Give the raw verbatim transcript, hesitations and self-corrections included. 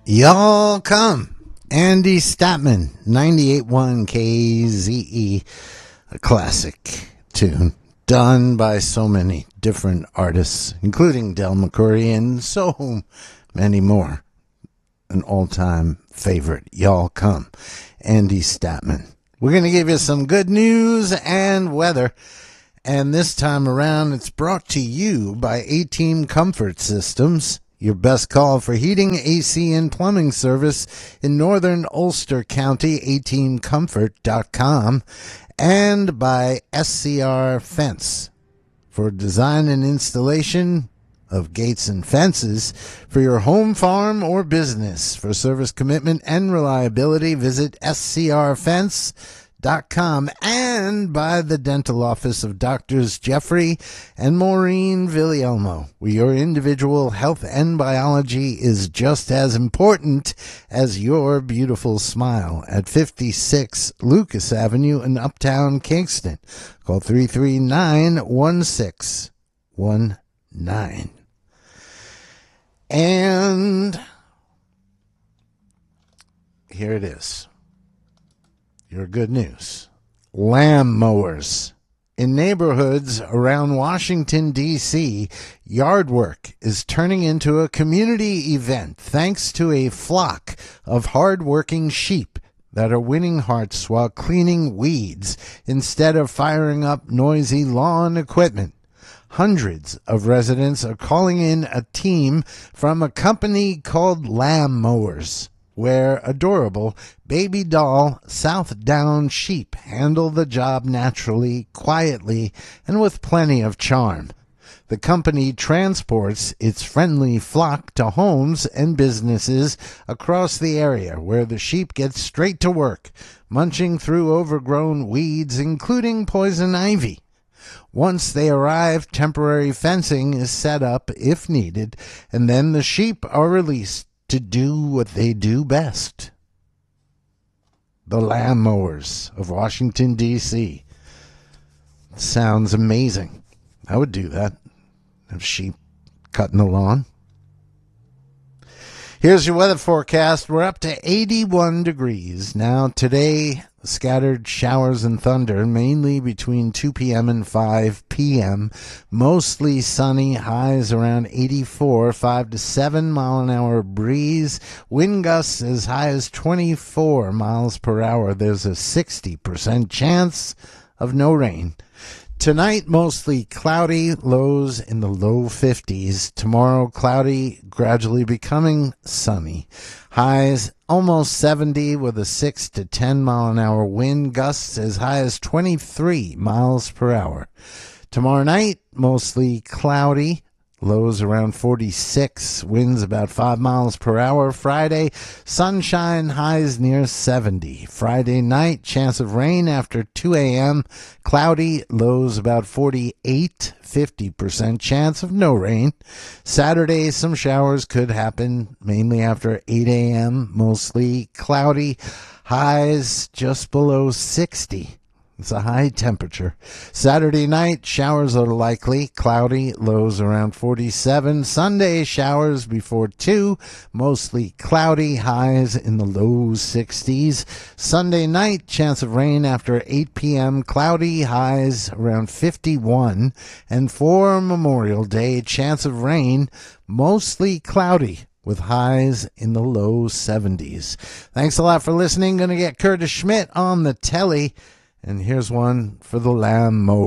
Y'all come. Andy Statman, ninety-eight point one K Z E, a classic tune done by so many different artists, including Del McCoury and so many more. An all-time favorite. Y'all come. Andy Statman. We're going to give you some good news and weather. And this time around, it's brought to you by A-Team Comfort Systems, your best call for heating, A C, and plumbing service in northern Ulster County, a team comfort dot com, and by S C R Fence for design and installation of gates and fences for your home, farm, or business. For service commitment and reliability, visit S C R fence dot com, and by the dental office of Doctors Jeffrey and Maureen Villielmo, where your individual health and biology is just as important as your beautiful smile, at fifty-six Lucas Avenue in Uptown Kingston. Call three three nine, one six one nine. And here it is. Your good news. Lamb mowers. In neighborhoods around Washington, D C, yard work is turning into a community event thanks to a flock of hard-working sheep that are winning hearts while cleaning weeds instead of firing up noisy lawn equipment. Hundreds of residents are calling in a team from a company called Lamb Mowers, where adorable baby doll South Down sheep handle the job naturally, quietly, and with plenty of charm. The company transports its friendly flock to homes and businesses across the area, where the sheep get straight to work, munching through overgrown weeds, including poison ivy. Once they arrive, temporary fencing is set up if needed, and then the sheep are released to do what they do best. The Lamb Mowers of Washington, D C Sounds amazing. I would do that. Have sheep cutting the lawn. Here's your weather forecast. We're up to eighty-one degrees. Now today, scattered showers and thunder, mainly between two p.m. and five p.m. Mostly sunny, highs around eighty-four, five to seven mile an hour breeze. Wind gusts as high as twenty-four miles per hour. There's a sixty percent chance of no rain. Tonight, mostly cloudy, lows in the low fifties. Tomorrow, cloudy, gradually becoming sunny. Highs almost seventy with a six to ten mile an hour wind, gusts as high as twenty-three miles per hour. Tomorrow night, mostly cloudy, lows around forty-six, winds about five miles per hour. Friday, sunshine, highs near seventy. Friday night, chance of rain after two a.m., cloudy, lows about forty-eight, fifty percent chance of no rain. Saturday, some showers could happen, mainly after eight a.m., mostly cloudy, highs just below sixty. It's a high temperature. Saturday night, showers are likely, cloudy, lows around forty-seven. Sunday, showers before two, mostly cloudy, highs in the low sixties. Sunday night, chance of rain after eight p.m., cloudy, highs around fifty-one. And for Memorial Day, chance of rain, mostly cloudy, with highs in the low seventies. Thanks a lot for listening. Going to get Curtis Schmidt on the telly. And here's one for the Lamb Mower.